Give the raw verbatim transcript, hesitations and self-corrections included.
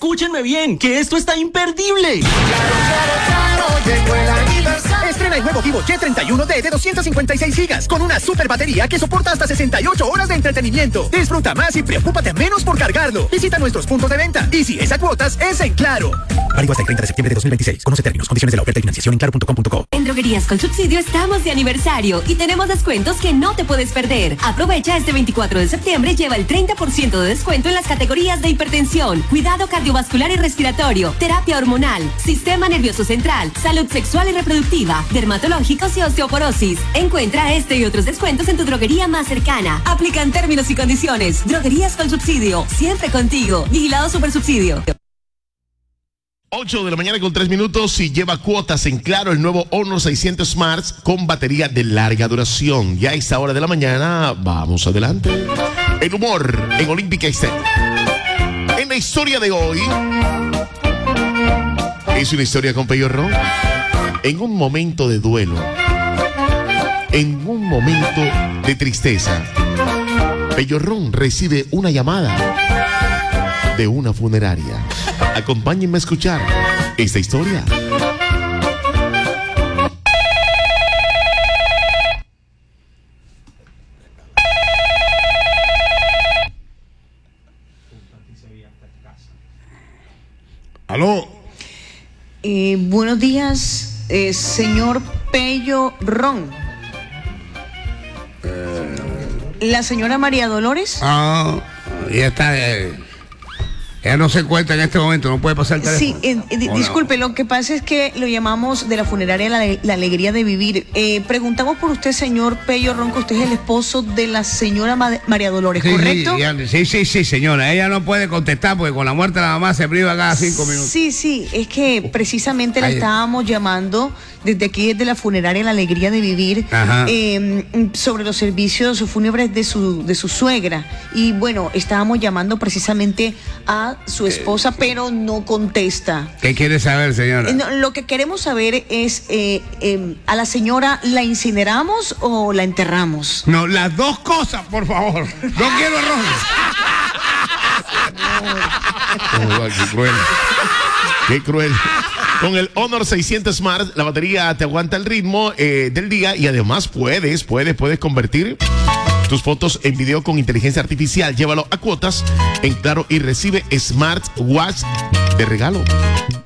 escúchenme bien, que esto está imperdible. Claro, claro, claro, llegó el aniversario. Estrena el nuevo Vivo Y treinta y uno D de doscientos cincuenta y seis gigas con una super batería que soporta hasta sesenta y ocho horas de entretenimiento. Disfruta más y preocúpate menos por cargarlo. Visita nuestros puntos de venta. Y si es a cuotas, es en Claro. Válido hasta el treinta de septiembre de dos mil veintiséis. Conoce términos, condiciones de la oferta y financiación en claro punto com punto co. En Droguerías con Subsidio estamos de aniversario y tenemos descuentos que no te puedes perder. Aprovecha este veinticuatro de septiembre y lleva el treinta por ciento de descuento en las categorías de hipertensión, cuidado cardiovascular y respiratorio, terapia hormonal, sistema nervioso central, salud sexual y reproductiva, dermatológicos y osteoporosis. Encuentra este y otros descuentos en tu droguería más cercana. Aplican términos y condiciones. Droguerías con Subsidio, siempre contigo. Vigilado Supersubsidio. ocho de la mañana con tres minutos y lleva cuotas en Claro el nuevo Honor seiscientos Smart con batería de larga duración. Ya a esta hora de la mañana, vamos adelante. El humor en Olímpica Estéreo. En la historia de hoy, es una historia con Pello Ron. En un momento de duelo, en un momento de tristeza, Pello Ron recibe una llamada de una funeraria. Acompáñenme a escuchar esta historia. Aló. Eh, buenos días, eh, señor Pello Ron. Eh, ¿La señora María Dolores? Ah, ya está. Eh, ella no se encuentra en este momento, no puede pasar el teléfono. Sí, eh, eh, Hola. disculpe, lo que pasa es que lo llamamos de la funeraria La, la Alegría de Vivir. Eh, preguntamos por usted, señor Pello Ron, que usted es el esposo de la señora Ma- María Dolores, Sí, ¿correcto? Sí, ya- sí, sí, sí, señora. Ella no puede contestar porque con la muerte de la mamá se priva cada cinco minutos. Sí, sí, es que precisamente la Ahí. estábamos llamando desde aquí, desde la funeraria La Alegría de Vivir, Ajá. eh, sobre los servicios fúnebres de su, de su suegra. Y bueno, estábamos llamando precisamente a su esposa, pero no contesta. ¿Qué quiere saber, señora? Eh, no, lo que queremos saber es, eh, eh, ¿a la señora la incineramos o la enterramos? No, las dos cosas, por favor. No quiero errores. Oh, qué cruel. Qué cruel. Con el Honor seiscientos Smart, la batería te aguanta el ritmo eh, del día y además puedes, puedes, puedes convertir tus fotos en video con inteligencia artificial. Llévalo a cuotas en Claro y recibe Smartwatch de regalo.